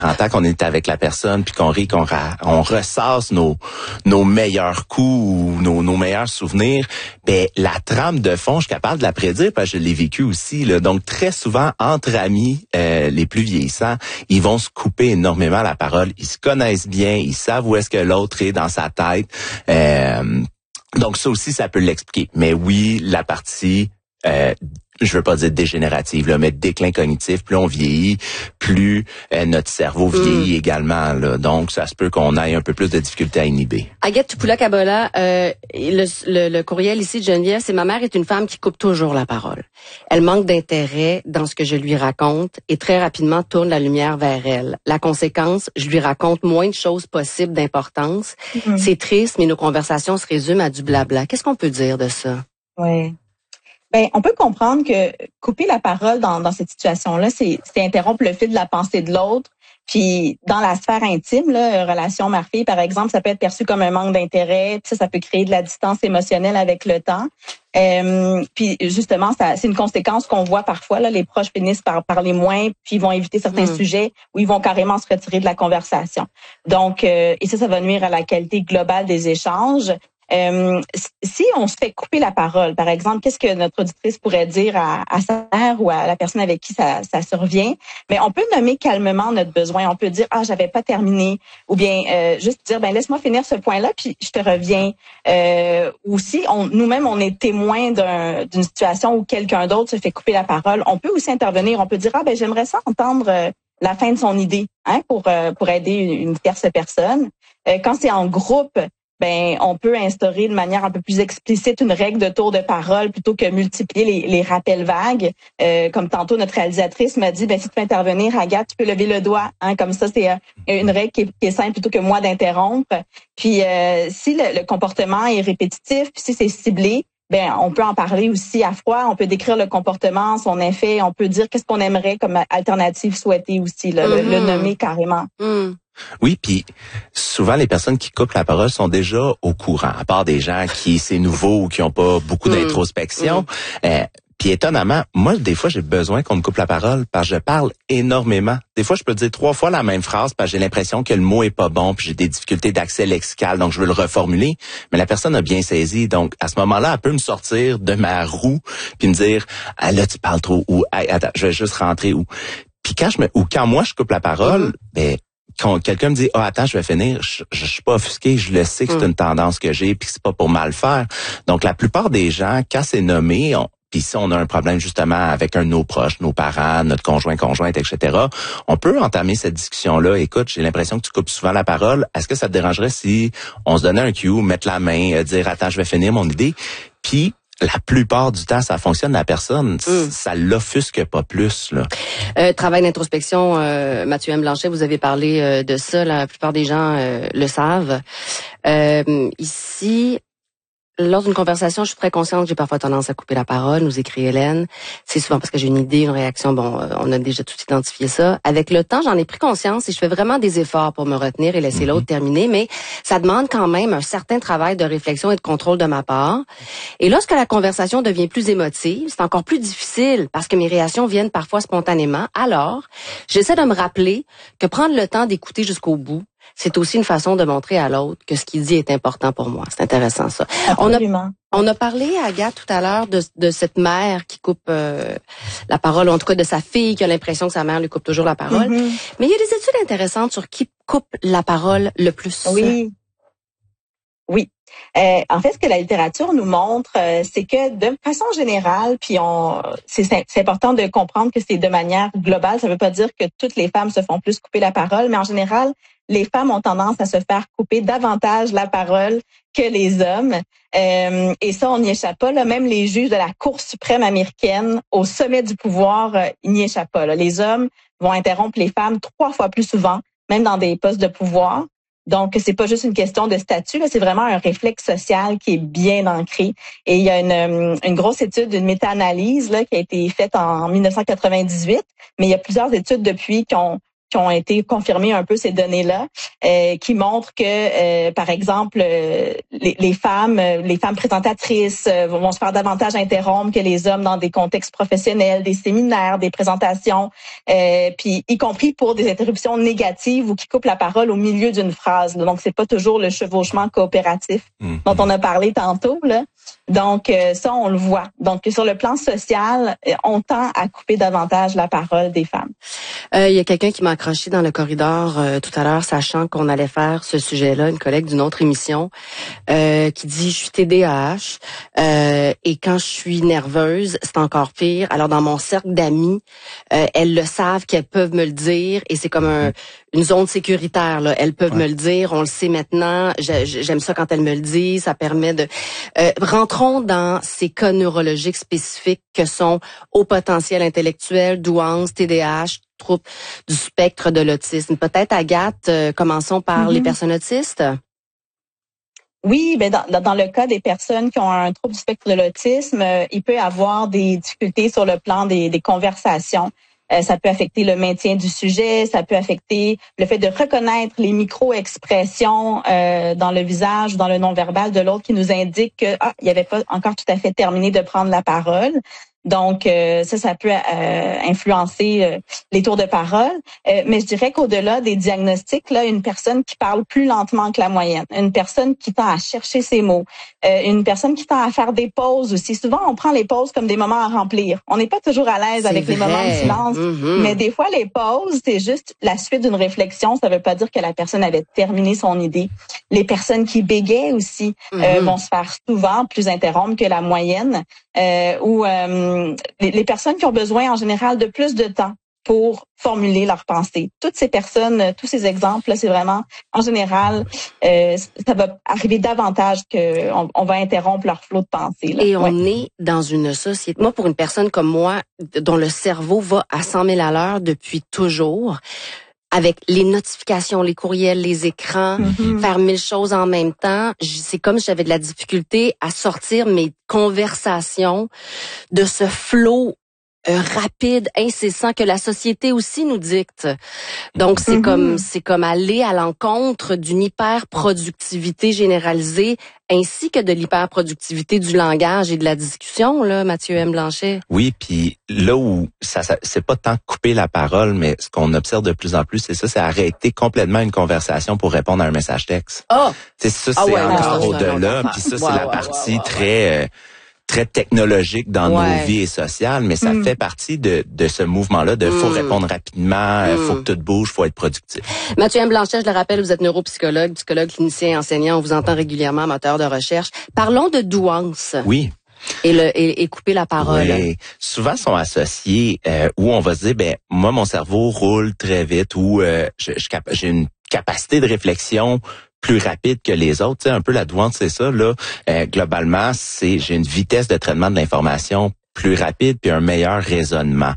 En tant qu'on est avec la personne, puis qu'on rit, on ressasse nos meilleurs coups ou nos meilleurs souvenirs, ben la trame de fond, je suis capable de la prédire parce que je l'ai vécu aussi. Là. Donc très souvent, entre amis, les plus vieillissants, ils vont se couper énormément la parole. Ils se connaissent bien, ils savent où est-ce que l'autre est dans sa tête. Donc ça aussi, ça peut l'expliquer. Mais oui, la partie je veux pas dire dégénérative, là, mais déclin cognitif, plus on vieillit, plus notre cerveau vieillit également. Là. Donc, ça se peut qu'on ait un peu plus de difficultés à inhiber. Agathe Tupula-Kabola, le courriel ici de Geneviève, c'est « Ma mère est une femme qui coupe toujours la parole. Elle manque d'intérêt dans ce que je lui raconte et très rapidement tourne la lumière vers elle. La conséquence, je lui raconte moins de choses possibles d'importance. C'est triste, mais nos conversations se résument à du blabla. » Qu'est-ce qu'on peut dire de ça? Oui. Ben, on peut comprendre que couper la parole dans cette situation-là, c'est interrompre le fil de la pensée de l'autre. Puis dans la sphère intime, là, relation mère-fille, par exemple, ça peut être perçu comme un manque d'intérêt. Puis ça peut créer de la distance émotionnelle avec le temps. Puis justement, c'est une conséquence qu'on voit parfois. Là, les proches finissent par parler moins, puis ils vont éviter certains sujets ou ils vont carrément se retirer de la conversation. Donc, et ça va nuire à la qualité globale des échanges. Si on se fait couper la parole, par exemple, qu'est-ce que notre auditrice pourrait dire à sa mère ou à la personne avec qui ça survient? Mais on peut nommer calmement notre besoin. On peut dire j'avais pas terminé, ou bien juste dire laisse-moi finir ce point-là puis je te reviens. Ou si nous-mêmes on est témoin d'une situation où quelqu'un d'autre se fait couper la parole, on peut aussi intervenir. On peut dire j'aimerais ça entendre la fin de son idée, pour aider une tierce personne. Quand c'est en groupe, on peut instaurer de manière un peu plus explicite une règle de tour de parole plutôt que multiplier les rappels vagues. Comme tantôt, notre réalisatrice m'a dit, si tu peux intervenir, Agathe, tu peux lever le doigt. Comme ça, c'est une règle qui est simple plutôt que moi d'interrompre. Puis, si le comportement est répétitif, puis si c'est ciblé, on peut en parler aussi à froid. On peut décrire le comportement, son effet. On peut dire qu'est-ce qu'on aimerait comme alternative souhaitée aussi, le nommer carrément. Oui, puis souvent les personnes qui coupent la parole sont déjà au courant, à part des gens qui c'est nouveau ou qui ont pas beaucoup d'introspection. Puis étonnamment, moi des fois j'ai besoin qu'on me coupe la parole parce que je parle énormément. Des fois je peux dire 3 fois la même phrase parce que j'ai l'impression que le mot est pas bon, puis j'ai des difficultés d'accès lexical, donc je veux le reformuler. Mais la personne a bien saisi, donc à ce moment-là, elle peut me sortir de ma roue puis me dire là tu parles trop, ou attends, je vais juste rentrer, ou puis quand moi je coupe la parole, quand quelqu'un me dit attends, je vais finir, je suis pas offusqué, je le sais que c'est une tendance que j'ai puis que c'est pas pour mal faire. Donc la plupart des gens, quand c'est nommé, puis si on a un problème justement avec un de nos proches, nos parents, notre conjointe, etc., on peut entamer cette discussion-là. Écoute, j'ai l'impression que tu coupes souvent la parole. Est-ce que ça te dérangerait si on se donnait un cue, mettre la main, dire attends, je vais finir mon idée? Puis la plupart du temps, ça fonctionne. La personne, ça l'offusque pas plus. Là. Travail d'introspection, Mathieu M. Blanchet, vous avez parlé de ça. La plupart des gens le savent. Ici, lors d'une conversation, je suis très consciente que j'ai parfois tendance à couper la parole, nous écrit Hélène. C'est souvent parce que j'ai une idée, une réaction. On a déjà tout identifié ça. Avec le temps, j'en ai pris conscience et je fais vraiment des efforts pour me retenir et laisser l'autre terminer. Mais ça demande quand même un certain travail de réflexion et de contrôle de ma part. Et lorsque la conversation devient plus émotive, c'est encore plus difficile parce que mes réactions viennent parfois spontanément. Alors, j'essaie de me rappeler que prendre le temps d'écouter jusqu'au bout, c'est aussi une façon de montrer à l'autre que ce qu'il dit est important pour moi. C'est intéressant, ça. Absolument. On a parlé, Agathe, tout à l'heure de cette mère qui coupe la parole, ou en tout cas de sa fille qui a l'impression que sa mère lui coupe toujours la parole. Mais il y a des études intéressantes sur qui coupe la parole le plus. Oui. En fait, ce que la littérature nous montre, c'est que de façon générale, puis c'est important de comprendre que c'est de manière globale. Ça veut pas dire que toutes les femmes se font plus couper la parole, mais en général, les femmes ont tendance à se faire couper davantage la parole que les hommes. Et ça, on n'y échappe pas. Là. Même les juges de la Cour suprême américaine, au sommet du pouvoir, ils n'y échappent pas. Là. Les hommes vont interrompre les femmes 3 fois plus souvent, même dans des postes de pouvoir. Donc, c'est pas juste une question de statut, là, c'est vraiment un réflexe social qui est bien ancré. Et il y a une grosse étude, une méta-analyse là, qui a été faite en 1998, mais il y a plusieurs études depuis qui ont ont été confirmées un peu ces données-là, qui montrent que, par exemple, les femmes présentatrices vont se faire davantage interrompre que les hommes dans des contextes professionnels, des séminaires, des présentations, puis y compris pour des interruptions négatives ou qui coupent la parole au milieu d'une phrase. Là. Donc, c'est pas toujours le chevauchement coopératif dont on a parlé tantôt, là. Donc, ça, on le voit. Donc, sur le plan social, on tend à couper davantage la parole des femmes. Il y a quelqu'un qui m'a accroché dans le corridor tout à l'heure, sachant qu'on allait faire ce sujet-là, une collègue d'une autre émission, qui dit « Je suis TDAH et quand je suis nerveuse, c'est encore pire. Alors, dans mon cercle d'amis, elles le savent qu'elles peuvent me le dire et c'est comme une zone sécuritaire. Là. Elles peuvent me le dire, on le sait maintenant. J'aime ça quand elles me le disent. Ça permet de... rentrons dans ces cas neurologiques spécifiques que sont haut potentiel intellectuel, douance, TDAH, troubles du spectre de l'autisme. Peut-être, Agathe, commençons par les personnes autistes. Oui, ben dans le cas des personnes qui ont un trouble du spectre de l'autisme, il peut y avoir des difficultés sur le plan des conversations. Ça peut affecter le maintien du sujet, ça peut affecter le fait de reconnaître les micro-expressions dans le visage ou dans le non-verbal de l'autre qui nous indique que il avait pas encore tout à fait terminé de prendre la parole. Donc, ça peut influencer les tours de parole. Mais je dirais qu'au-delà des diagnostics, là, une personne qui parle plus lentement que la moyenne, une personne qui tend à chercher ses mots, une personne qui tend à faire des pauses aussi. Souvent, on prend les pauses comme des moments à remplir. On n'est pas toujours à l'aise avec les moments de silence, mais des fois, les pauses, c'est juste la suite d'une réflexion. Ça veut pas dire que la personne avait terminé son idée. Les personnes qui bégayent aussi vont se faire souvent plus interrompre que la moyenne. Ou les personnes qui ont besoin en général de plus de temps pour formuler leurs pensées. Toutes ces personnes, tous ces exemples, c'est vraiment, en général, ça va arriver davantage qu'on va interrompre leur flot de pensée. Là. Et on est dans une société... Moi, pour une personne comme moi, dont le cerveau va à 100 000 à l'heure depuis toujours, avec les notifications, les courriels, les écrans, faire 1000 choses en même temps, c'est comme si j'avais de la difficulté à sortir mes conversations de ce flot rapide, incessant que la société aussi nous dicte. Donc c'est comme aller à l'encontre d'une hyper-productivité généralisée ainsi que de l'hyper-productivité du langage et de la discussion, là, Mathieu M. Blanchet. Oui, puis là où ça c'est pas tant couper la parole, mais ce qu'on observe de plus en plus, c'est arrêter complètement une conversation pour répondre à un message texte. C'est ça, c'est encore au-delà, puis ça, c'est la partie très technologique dans nos vies et sociales, mais ça fait partie de ce mouvement-là de faut répondre rapidement, faut que tout bouge, faut être productif. Mathieu M. Blanchet, je le rappelle, vous êtes neuropsychologue, psychologue clinicien, enseignant, on vous entend régulièrement, moteur de recherche. Parlons de douance. Oui. Et couper la parole. Oui. Souvent sont associés où on va se dire, moi, mon cerveau roule très vite ou j'ai une capacité de réflexion plus rapide que les autres. Tu sais, un peu la douance, c'est ça, là. Globalement, j'ai une vitesse de traitement de l'information plus rapide puis un meilleur raisonnement.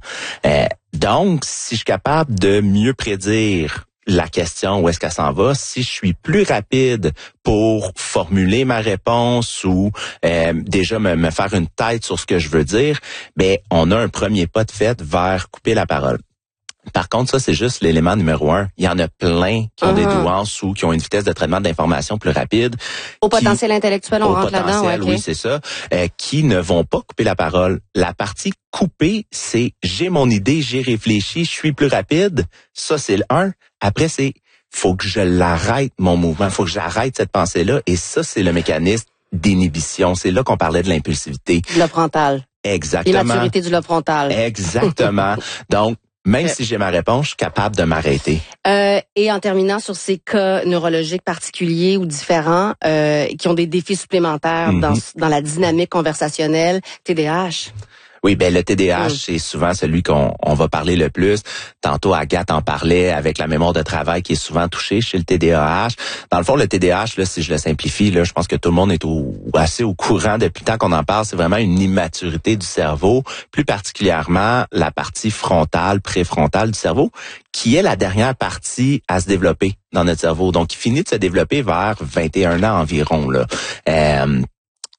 Donc, si je suis capable de mieux prédire la question, où est-ce qu'elle s'en va, si je suis plus rapide pour formuler ma réponse ou déjà me faire une tête sur ce que je veux dire, on a un premier pas de fait vers couper la parole. Par contre, ça, c'est juste l'élément numéro 1. Il y en a plein qui ont des douances ou qui ont une vitesse de traitement d'information plus rapide. Au potentiel intellectuel, on rentre là-dedans. Oui, c'est ça. Qui ne vont pas couper la parole. La partie couper, c'est j'ai mon idée, j'ai réfléchi, je suis plus rapide. Ça, c'est le 1. Après, c'est faut que je l'arrête, mon mouvement. Faut que j'arrête cette pensée-là. Et ça, c'est le mécanisme d'inhibition. C'est là qu'on parlait de l'impulsivité. Du lobe frontal. Exactement. L'immaturité du lobe frontal. Exactement. Donc, même si j'ai ma réponse, je suis capable de m'arrêter. Et en terminant sur ces cas neurologiques particuliers ou différents qui ont des défis supplémentaires dans la dynamique conversationnelle, TDAH. Oui, le TDAH, c'est souvent celui qu'on va parler le plus. Tantôt, Agathe en parlait avec la mémoire de travail qui est souvent touchée chez le TDAH. Dans le fond, le TDAH, là, si je le simplifie, là, je pense que tout le monde est assez au courant depuis le temps qu'on en parle. C'est vraiment une immaturité du cerveau, plus particulièrement la partie frontale, préfrontale du cerveau, qui est la dernière partie à se développer dans notre cerveau. Donc, il finit de se développer vers 21 ans environ, là.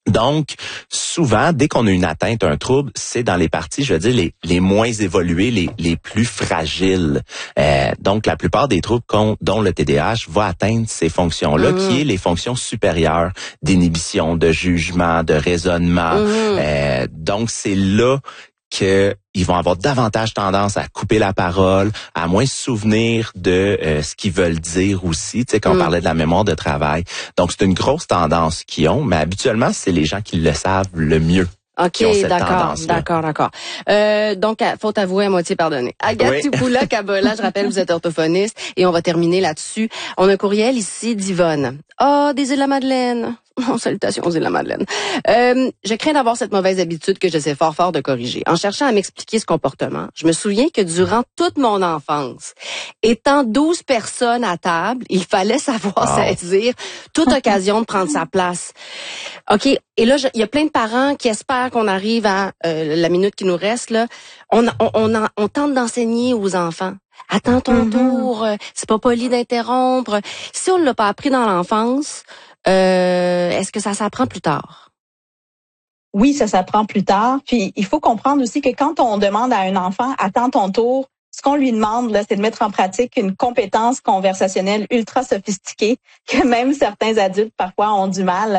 Donc, souvent, dès qu'on a une atteinte, un trouble, c'est dans les parties, je veux dire, les moins évoluées, les plus fragiles. Donc, la plupart des troubles dont le TDAH va atteindre ces fonctions-là, qui est les fonctions supérieures d'inhibition, de jugement, de raisonnement. Donc, c'est là qu'ils vont avoir davantage tendance à couper la parole, à moins se souvenir de ce qu'ils veulent dire aussi, tu sais, quand on parlait de la mémoire de travail. Donc, c'est une grosse tendance qu'ils ont, mais habituellement, c'est les gens qui le savent le mieux. OK, d'accord. Donc, faute avouée, à moitié pardonnée. Agathe Tupoula-Kabola, je rappelle, vous êtes orthophoniste et on va terminer là-dessus. On a un courriel ici d'Yvonne. Des Îles-de-la-Madeleine. Salutations aux Îles-de-la-Madeleine. Je crains d'avoir cette mauvaise habitude que j'essaie fort de corriger. En cherchant à m'expliquer ce comportement, je me souviens que durant toute mon enfance, étant 12 personnes à table, il fallait savoir saisir toute occasion de prendre sa place. OK. Et là, il y a plein de parents qui espèrent qu'on arrive à la minute qui nous reste, là. On tente d'enseigner aux enfants. Attends ton tour, c'est pas poli d'interrompre. Si on ne l'a pas appris dans l'enfance, est-ce que ça s'apprend plus tard? Oui, ça s'apprend plus tard. Puis, il faut comprendre aussi que quand on demande à un enfant « attends ton tour », ce qu'on lui demande, là, c'est de mettre en pratique une compétence conversationnelle ultra sophistiquée que même certains adultes, parfois, ont du mal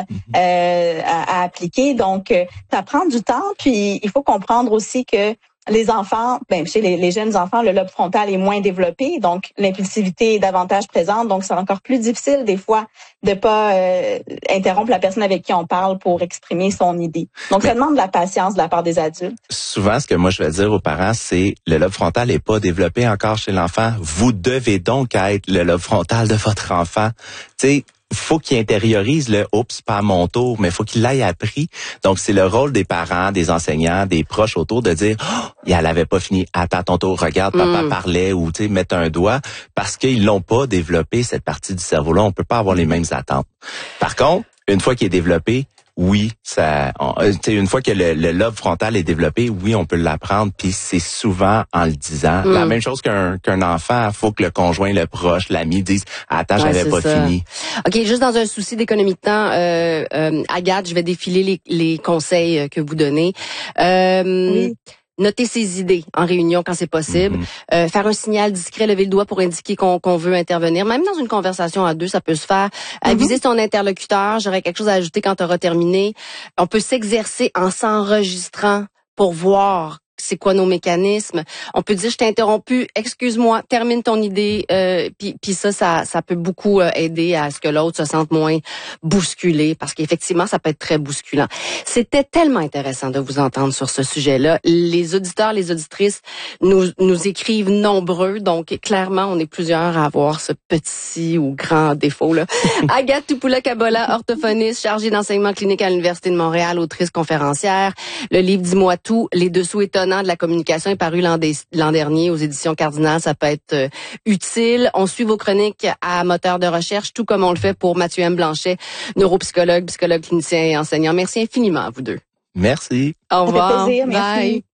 à appliquer. Donc, ça prend du temps. Puis, il faut comprendre aussi que les enfants, chez les jeunes enfants, le lobe frontal est moins développé, donc l'impulsivité est davantage présente, donc c'est encore plus difficile des fois de pas interrompre la personne avec qui on parle pour exprimer son idée. Donc ça demande de la patience de la part des adultes. Souvent, ce que moi je vais dire aux parents, c'est le lobe frontal n'est pas développé encore chez l'enfant. Vous devez donc être le lobe frontal de votre enfant. Tu sais, faut qu'il intériorise le « oups, pas à mon tour », mais faut qu'il l'ait appris. Donc, c'est le rôle des parents, des enseignants, des proches autour de dire « elle avait pas fini, attends ton tour, regarde, papa parlait » ou tu sais, mettre un doigt, parce qu'ils l'ont pas développé, cette partie du cerveau-là. On peut pas avoir les mêmes attentes. Par contre, une fois qu'il est développé, oui, une fois que le lobe frontal est développé, oui, on peut l'apprendre, puis c'est souvent en le disant. La même chose qu'un enfant, faut que le conjoint, le proche, l'ami dise « attends, j'avais pas fini ». OK, juste dans un souci d'économie de temps, Agathe, je vais défiler les conseils que vous donnez. Oui. Noter ses idées en réunion quand c'est possible. Faire un signal discret, lever le doigt pour indiquer qu'on veut intervenir. Même dans une conversation à deux, ça peut se faire. Aviser son interlocuteur. J'aurais quelque chose à ajouter quand tu auras terminé. On peut s'exercer en s'enregistrant pour voir c'est quoi nos mécanismes. On peut dire je t'ai interrompu, excuse-moi, termine ton idée. Puis ça peut beaucoup aider à ce que l'autre se sente moins bousculé, parce qu'effectivement ça peut être très bousculant. C'était tellement intéressant de vous entendre sur ce sujet-là. Les auditeurs, les auditrices nous écrivent nombreux, donc clairement on est plusieurs à avoir ce petit ou grand défaut là. Agathe Tupoula-Kabola, orthophoniste, chargée d'enseignement clinique à l'Université de Montréal, autrice conférencière. Le livre Dis-moi tout, les dessous étonnants de la communication est paru l'an dernier aux éditions Cardinal. Ça peut être utile. On suit vos chroniques à moteur de recherche, tout comme on le fait pour Mathieu M. Blanchet, neuropsychologue, psychologue clinicien et enseignant. Merci infiniment à vous deux. Merci. Au revoir. Ça fait plaisir, merci. Bye.